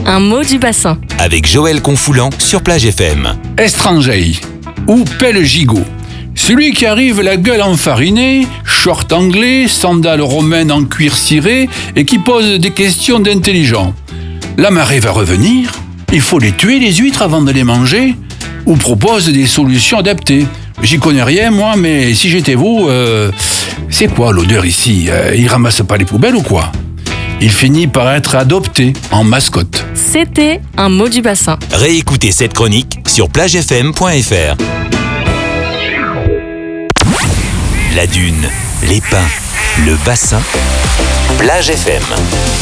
un mot du bassin. Avec Joël Confoulant sur Plage FM. Estranger ou pelle gigot. Celui qui arrive la gueule enfarinée, short anglais, sandales romaines en cuir ciré et qui pose des questions d'intelligent. La marée va revenir, il faut les tuer les huîtres avant de les manger, ou propose des solutions adaptées. J'y connais rien moi, mais si j'étais vous, c'est quoi l'odeur ici? Il ramasse pas les poubelles ou quoi? Il finit par être adopté en mascotte. C'était un mot du bassin. Réécoutez cette chronique sur plagefm.fr. La dune, les pins, le bassin, Plage FM.